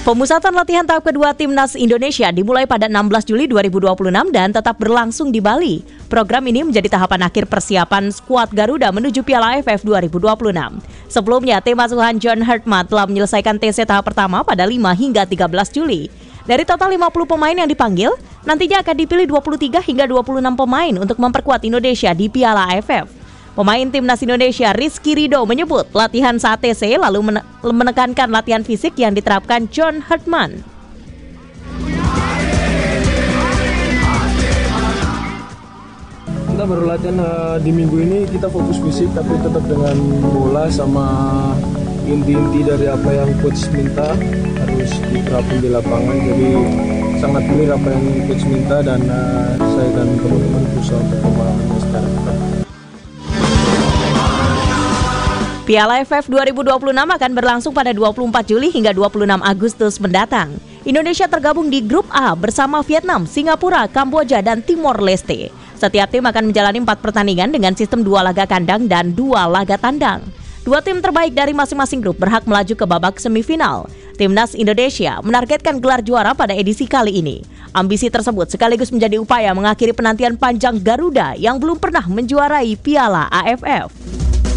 Pemusatan latihan tahap kedua Timnas Indonesia dimulai pada 16 Juli 2026 dan tetap berlangsung di Bali. Program ini menjadi tahapan akhir persiapan skuad Garuda menuju Piala AFF 2026. Sebelumnya, tim asuhan John Hartman telah menyelesaikan TC tahap pertama pada 5 hingga 13 Juli. Dari total 50 pemain yang dipanggil, nantinya akan dipilih 23 hingga 26 pemain untuk memperkuat Indonesia di Piala AFF. Pemain Timnas Indonesia Rizky Ridho menyebut latihan saat TC lalu menekankan latihan fisik yang diterapkan John Hartman. Kita baru latihan di minggu ini, kita fokus fisik tapi tetap dengan bola sama inti-inti dari apa yang coach minta harus diterapkan di lapangan. Jadi sangat clear apa yang coach minta dan saya dan teman-teman berusaha untuk memahaminya secara tepat. Piala AFF 2026 akan berlangsung pada 24 Juli hingga 26 Agustus mendatang. Indonesia tergabung di Grup A bersama Vietnam, Singapura, Kamboja, dan Timor Leste. Setiap tim akan menjalani 4 pertandingan dengan sistem 2 laga kandang dan 2 laga tandang. 2 tim terbaik dari masing-masing grup berhak melaju ke babak semifinal. Timnas Indonesia menargetkan gelar juara pada edisi kali ini. Ambisi tersebut sekaligus menjadi upaya mengakhiri penantian panjang Garuda yang belum pernah menjuarai Piala AFF.